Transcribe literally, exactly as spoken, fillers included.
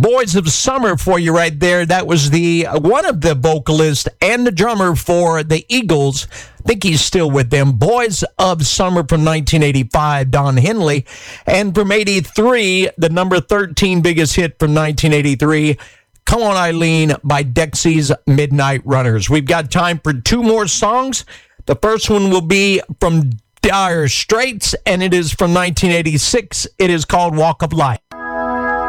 Boys of Summer for you right there. That was the one of the vocalists and the drummer for the Eagles. I think he's still with them. Boys of Summer from nineteen eighty-five, Don Henley. And from eighty-three, the number thirteen biggest hit from nineteen eighty-three, Come On Eileen by Dexy's Midnight Runners. We've got time for two more songs. The first one will be from Dire Straits, and it is from nineteen eighty-six. It is called Walk of Life.